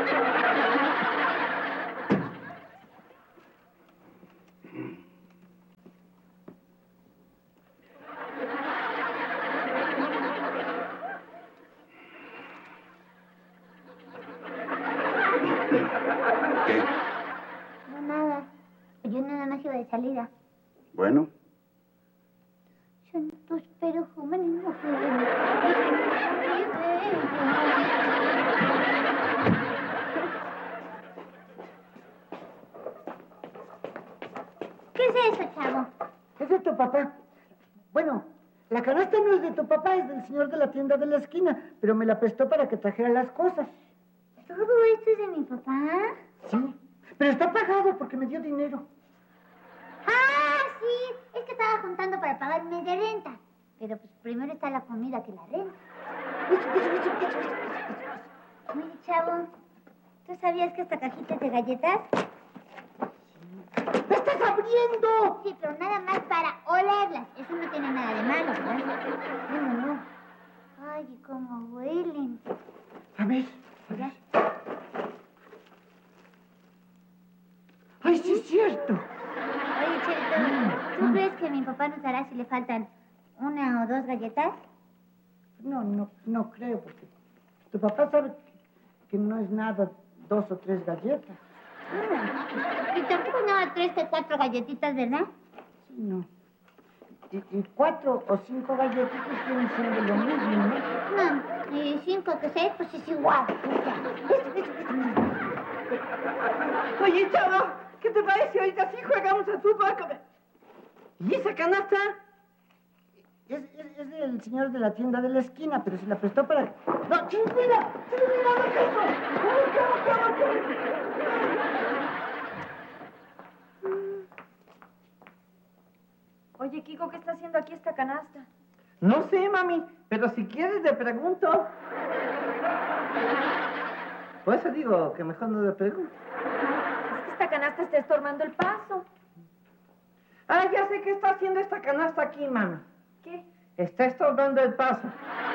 ¿Qué? No, nada. Yo nada más iba de salida. Bueno. Yo no espero joven. ¿Qué es eso, chavo? Es de tu papá. Bueno, la canasta no es de tu papá, es del señor de la tienda de la esquina, pero me la prestó para que trajera las cosas. ¿Todo esto es de mi papá? Sí, pero está pagado porque me dio dinero. Ah, sí. Es que estaba juntando para pagar un mes de renta. Pero pues primero está la comida que la renta. Oye, chavo, ¿tú sabías que esta cajita es de galletas? ¡Me estás abriendo! Sí, pero nada más para olerlas. Eso no tiene nada de malo, ¿verdad? No. Ay, cómo huelen. A ver. ¿Ya? ¡Ay, sí es cierto! Oye, Chelito, ¿tú crees que mi papá notará si le faltan una o dos galletas? No creo, porque tu papá sabe que no es nada 2 o 3 galletas. Y tampoco nada 3 o 4 galletitas, ¿verdad? Sí, no. Y 4 o 5 galletitas vienen siendo lo mismo, ¿no? No, y 5 que 6, pues es igual. Oye, chavo, ¿qué te parece? Ahorita sí jugamos al fútbol. ¿Y esa canasta? Es del señor de la tienda de la esquina, pero se la prestó para... ¡No, Chilvina! ¡Chilvina, no es eso! Oye, Kiko, ¿qué está haciendo aquí esta canasta? No sé, mami, pero si quieres le pregunto. Por eso digo que mejor no le pregunto. Es que esta canasta está estorbando el paso. Ah, ya sé qué está haciendo esta canasta aquí, mami. ¿Qué? Está estorbando el paso.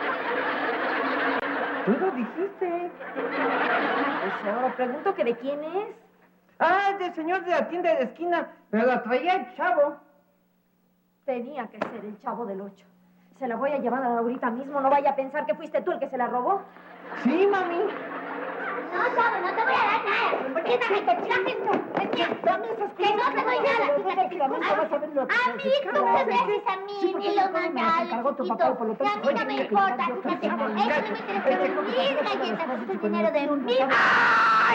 Tú lo dijiste. Pues ahora pregunto que de quién es. Ah, es del señor de la tienda de la esquina, pero la traía el chavo. Tenía que ser el Chavo del 8. Se la voy a llevar ahorita mismo. No vaya a pensar que fuiste tú el que se la robó. Sí, mami. No, chavo, no te voy a dar nada. ¿Por qué no me Dame esas Que no te doy nada, fíjate. Que la mesa vas a ver lo que... A mí, ¿cómo me haces a mí? Sí, porque Ni lo me las encargó tu papá, por lo chiquito. Y a tanto... mí no me importa, fíjate. Eso no me interesa. Mis galletas, pues es el dinero de mi...